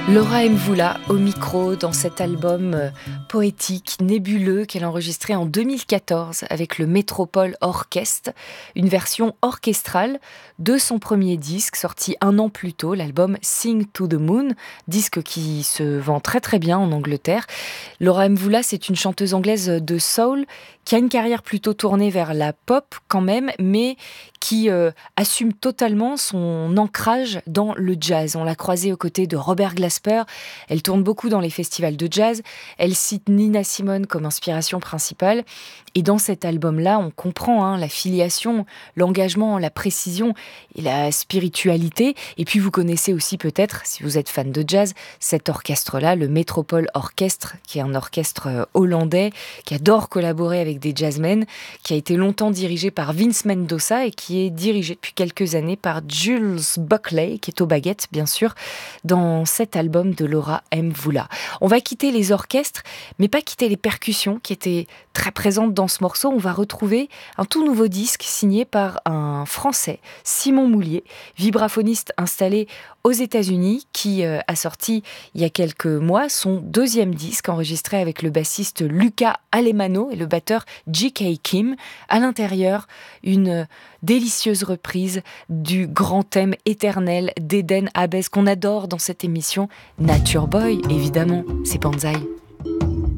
Laura Mvula au micro dans cet album poétique, nébuleux qu'elle a enregistré en 2014 avec le Metropole Orchestre, une version orchestrale de son premier disque sorti un an plus tôt, l'album Sing to the Moon, disque qui se vend très très bien en Angleterre. Laura Mvula, c'est une chanteuse anglaise de soul qui a une carrière plutôt tournée vers la pop quand même, mais qui assume totalement son ancrage dans le jazz. On l'a croisée aux côtés de Robert Glasper. Elle tourne beaucoup dans les festivals de jazz. Elle cite Nina Simone comme inspiration principale. Et dans cet album-là, on comprend la filiation, l'engagement, la précision et la spiritualité. Et puis vous connaissez aussi peut-être, si vous êtes fan de jazz, cet orchestre-là, le Metropole Orchestre, qui est un orchestre hollandais, qui adore collaborer avec des jazzmen, qui a été longtemps dirigé par Vince Mendoza et qui est dirigé depuis quelques années par Jules Buckley, qui est aux baguettes, bien sûr, dans cet album de Laura Mvula. On va quitter les orchestres, mais pas quitter les percussions qui étaient très présentes dans ce morceau. On va retrouver un tout nouveau disque signé par un Français, Simon Moulier, vibraphoniste installé aux États-Unis, qui a sorti il y a quelques mois son deuxième disque enregistré avec le bassiste Luca Alemano et le batteur J.K. Kim. À l'intérieur, une délicieuse reprise du grand thème éternel d'Eden Habez qu'on adore dans cette émission, Nature Boy, évidemment, c'est Banzai.